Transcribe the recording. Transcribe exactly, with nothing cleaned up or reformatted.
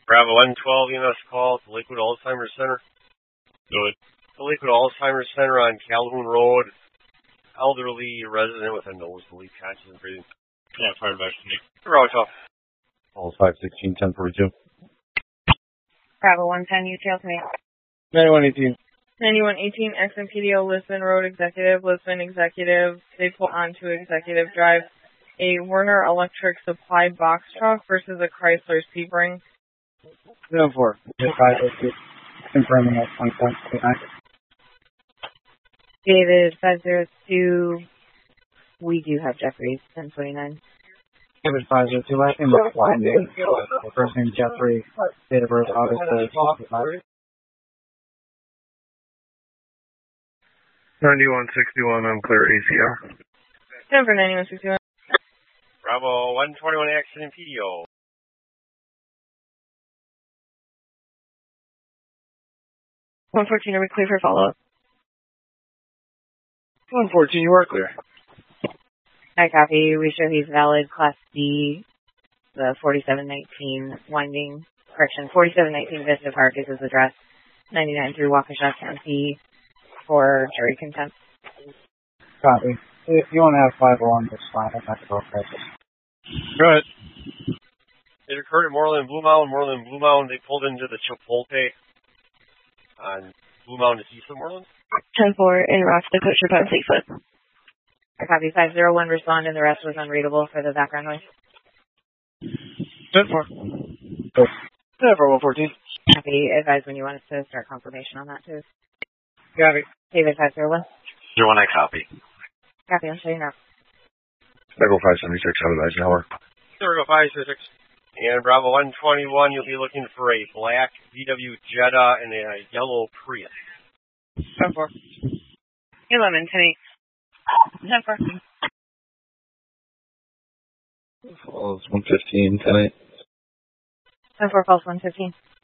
Bravo one twelve E M S call to Lakewood Alzheimer's Center. Go ahead. The Lakewood Alzheimer's Center on Calhoun Road. Elderly resident with a nosebleed, conscious and breathing. Yeah, fired back to me. Bravo twelve. All five sixteen ten forty-two. Bravo one ten, you tail to me. ninety-one eighteen. ninety-one eighteen, X M P D O, Lisbon Road Executive, Lisbon Executive. They pull onto Executive Drive a Werner Electric Supply box truck versus a Chrysler Sebring. seven four. Confirming at one point two nine. David five zero two, we do have Jeffries, ten twenty-nine. David five zero two, last name is Blinding. First name Jeffrey, date of birth August third. ninety-one sixty-one, I'm clear A C R. Denver ninety-one sixty-one. Bravo one twenty-one accident P D O. one fourteen, are we clear for follow-up? one fourteen, you are clear. I copy. We show he's valid. Class D, the forty-seven nineteen winding, correction, forty-seven nineteen Vista Park is his address. ninety-nine through Waukesha County for jury contempt. Copy. If you want to have five one, that's fine. I'm not going to go crazy. Go ahead. It occurred at Moreland Blue Mountain. Moreland Blue Mountain, they pulled into the Chipotle on Blue Mountain east of Moreland. ten four, in Rock, the coach about Fleetfoot. I copy. five zero one, respond, and the rest was unreadable for the background noise. ten four. ten four, one fourteen. Copy. Advise when you want us to start confirmation on that, too. Copy. David five zero one. zero one, I copy. Copy, I'll show you now. Echo five seventy-six, out of Eisenhower. There we go, five six. And Bravo one twenty-one, you'll be looking for a black V W Jetta and a yellow Prius. ten four. eleven, ten eight. ten four. Falls one fifteen, ten eight. ten four, false one fifteen.